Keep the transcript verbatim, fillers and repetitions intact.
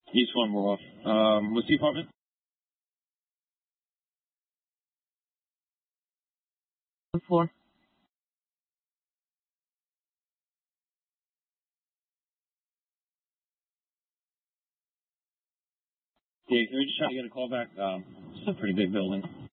East one, we're off. Um, what's the apartment? Four. Yeah, can we just try to get a call back? Um, it's a pretty big building.